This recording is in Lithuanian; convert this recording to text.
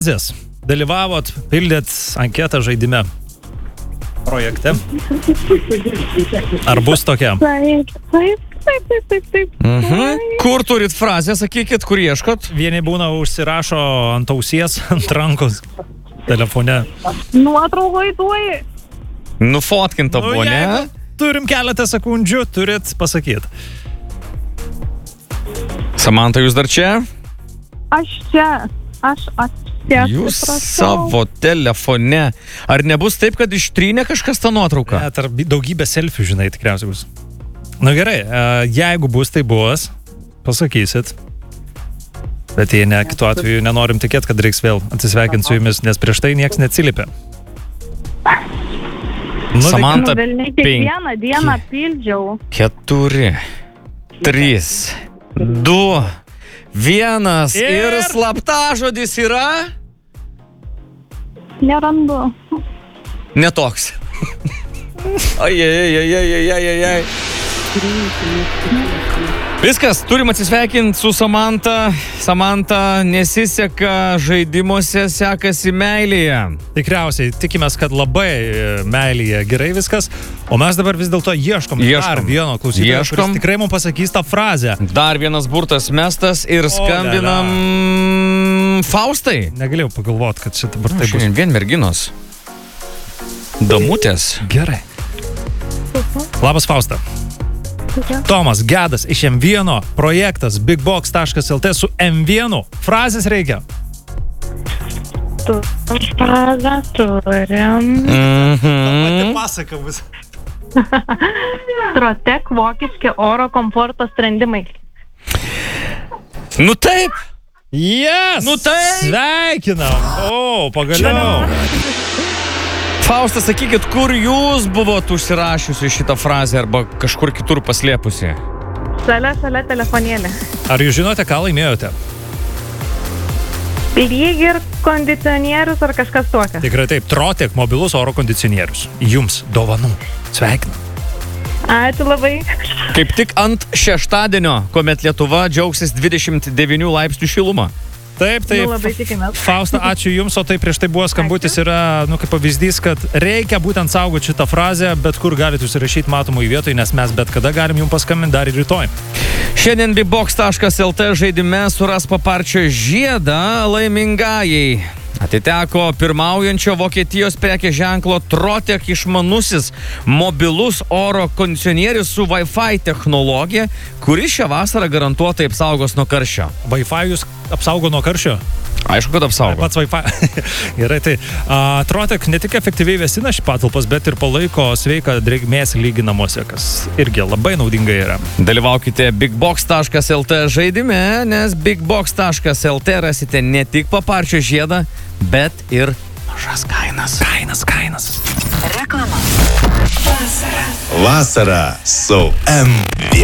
Dalyvavot, pildėt anketą žaidime projekte. Ar bus tokia? Taip. Kur turit frazę, sakykit, kur ieškot? Vieni būna užsirašo ant ausies, ant rankos, telefone. Nuotraukoj tuoj. Nufotkinta buvo, ne? Turim keletą sekundžių, turit pasakyti. Samanta, jūs dar čia? Aš čia. Aš Jūs savo telefone. Ar nebus taip, kad ištrynė kažkas tą nuotrauką? Net ar daugybė selfių, žinai, tikriausiai bus. Na gerai, jeigu bus, tai bus, pasakysit. Bet jei ne, kitu atveju nenorim tikėti, kad reiks vėl atsisveikinti su jumis, nes prieš tai nieks neatsiliepė. Samanta, kiekvieną dieną pildžiau. 4, 3, 2, 1 ir slaptažodis yra? Nerandu. Netoks. Ai. Viskas, turim atsisveikinti su Samanta. Samanta, nesiseka žaidimuose, sekasi meilėje. Tikriausiai, tikimės, kad labai meilėje gerai viskas. O mes dabar vis dėlto ieškom dar vieno klausytojo, kuris tikrai mums pasakys tą frazę. Dar vienas burtas mestas ir skambinam Faustai. Negalėjau pagalvoti, kad čia dabar taip bus. Vien merginos. Damutės. Gerai. Labas, Fausta. Tomas Gedas iš M1, projektas bigbox.lt su M1. Frazės reikia. Frazę turim. Pati pasaka bus. Trotek vokiški oro komforto sprendimai. Nu taip. Yes! Nu taip. Sveikinam. O, pagaliau. Fausta, sakykit, kur jūs buvot užsirašiusi šitą frazę arba kažkur kitur paslėpusi? Šalia telefonėlė. Ar jūs žinote, ką laimėjote? Lyg ir kondicionierius ar kažkas tokio. Tikrai taip, Trotek mobilus oro kondicionierius. Jums dovanų. Sveikinu. Ačiū labai. Kaip tik ant šeštadienio, kuomet Lietuva džiaugsis 29 laipsnių šilumą. Taip. Labai tikimės. Fausta, ačiū Jums, o tai prieš tai buvo skambutis yra, kaip pavyzdys, kad reikia būtent saugoti šitą frazę, bet kur galite užsirašyti matomai vietoj, nes mes bet kada galim Jums paskambinti dar ir rytoj. Šiandien bigbox.lt žaidime suras paparčio žiedą laimingajai. Atiteko pirmaujančio Vokietijos prekės ženklo Trotek išmanusis mobilus oro kondicionierius su Wi-Fi technologija, kuris šią vasarą garantuotai apsaugos nuo karščio. Wi-Fi jūs apsaugo nuo karščio? Aišku, kad apsaugo. Pats Wi-Fi. Gerai, tai Trotek ne tik efektyviai vėsina šį patalpas, bet ir palaiko sveiką drėgmės lygį namuose, kas irgi labai naudinga yra. Dalyvaukite bigbox.lt žaidime, nes bigbox.lt rasite ne tik paparčio žiedą, bet ir mažas kainas. Reklama. Vasara su M1.